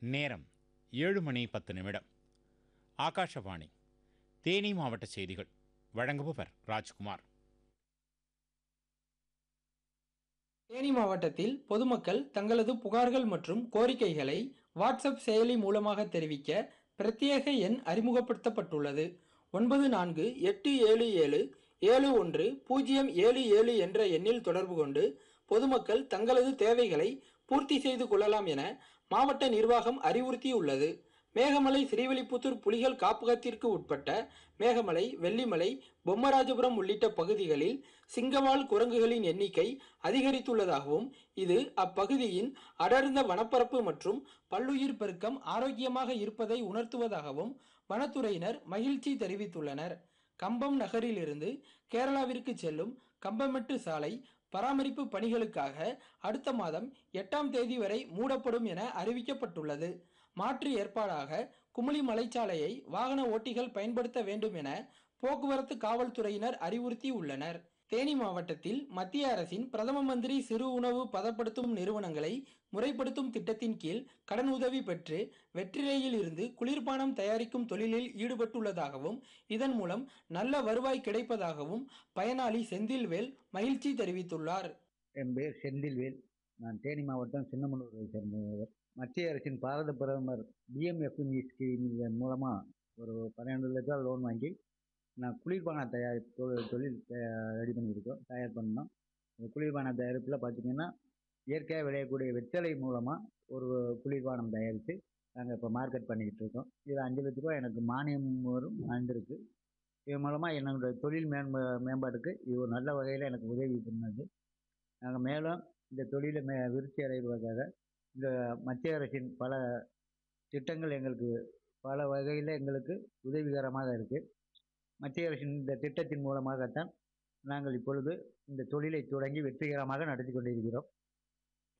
நேரம் 7:10. ஆகாஷவாணி தேனி மாவட்ட செய்திகள் வழங்குபவர் ராஜ்குமார். தேனி மாவட்டத்தில் பொதுமக்கள் தங்களது புகார்கள் மற்றும் கோரிக்கைகளை வாட்ஸ்அப் செயலி மூலமாக தெரிவிக்க பிரத்யேக எண் அறிமுகப்படுத்தப்பட்டுள்ளது. 948777710777 என்ற எண்ணில் தொடர்பு கொண்டு பொதுமக்கள் தங்களது தேவைகளை பூர்த்தி செய்து கொள்ளலாம் என மாவட்ட நிர்வாகம் அறிவுறுத்தியுள்ளது. மேகமலை ஸ்ரீவில்லிபுத்தூர் புலிகள் காப்பகத்திற்கு உட்பட்ட மேகமலை, வெள்ளிமலை, பொம்மராஜபுரம் உள்ளிட்ட பகுதிகளில் சிங்கவால் குரங்குகளின் எண்ணிக்கை அதிகரித்துள்ளதாகவும், இது அப்பகுதியின் அடர்ந்த வனப்பரப்பு மற்றும் பல்லுயிர் பெருக்கம் ஆரோக்கியமாக இருப்பதை உணர்த்துவதாகவும் வனத்துறையினர் மகிழ்ச்சி தெரிவித்துள்ளனர். கம்பம் நகரிலிருந்து கேரளாவிற்கு செல்லும் கம்பமெட்டு சாலை பராமரிப்பு பணிகளுக்காக அடுத்த மாதம் 8ஆம் தேதி வரை மூடப்படும் என அறிவிக்கப்பட்டுள்ளது. மாற்று ஏற்பாடாக குமுளி மலைச்சாலையை வாகன ஓட்டிகள் பயன்படுத்த வேண்டும் என போக்குவரத்து காவல்துறையினர் அறிவுறுத்தி உள்ளனர். தேனி மாவட்டத்தில் மத்திய அரசின் பிரதம மந்திரி சிறு உணவு பதப்படுத்தும் நிறுவனங்களை முறைப்படுத்தும் திட்டத்தின் கீழ் கடன் உதவி பெற்று வெற்றிலையில் இருந்து குளிர்பானம் தயாரிக்கும் தொழிலில் ஈடுபட்டுள்ளதாகவும், இதன் மூலம் நல்ல வருவாய் கிடைப்பதாகவும் பயனாளி செந்தில்வேல் மகிழ்ச்சி தெரிவித்துள்ளார். என் பேர் செந்தில்வேல். நான் தேனி மாவட்டம் சின்னமனூரை சேர்ந்தவர். மத்திய அரசின் பாரத பிரதமர் BMFME ஸ்கீம் மூலமாக ஒரு 12 லட்சம் லோன் வாங்கி நான் குளிர்பான தொழில் ரெடி பண்ணியிருக்கோம், தயார் பண்ணோம். இந்த குளிர்பான தயாரிப்பில் பார்த்திங்கன்னா இயற்கையாக விளையக்கூடிய வெத்தலை மூலமாக ஒரு குளிர்பானம் தயாரித்து நாங்கள் இப்போ மார்க்கெட் பண்ணிக்கிட்டு இருக்கோம். இதில் 5 லட்ச ரூபா எனக்கு மானியம் வந்திருக்கு. இது மூலமாக என்னுடைய தொழில் மேம்பாட்டுக்கு இது ஒரு நல்ல வகையில் எனக்கு உதவி பண்ணது. நாங்கள் மேலும் இந்த தொழிலை விருத்தி அடைவதற்காக இந்த மத்திய அரசின் பல திட்டங்கள் எங்களுக்கு பல வகையில் எங்களுக்கு உதவிகரமாக இருக்குது. மத்திய அரசின் இந்த திட்டத்தின் மூலமாகத்தான் நாங்கள் இப்பொழுது இந்த தொழிலை தொடங்கி வெற்றிகரமாக நடத்தி கொண்டிருக்கிறோம்.